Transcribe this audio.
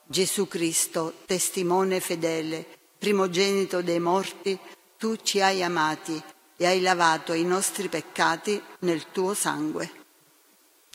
Gesù Cristo, testimone fedele, primogenito dei morti, tu ci hai amati e hai lavato i nostri peccati nel tuo sangue.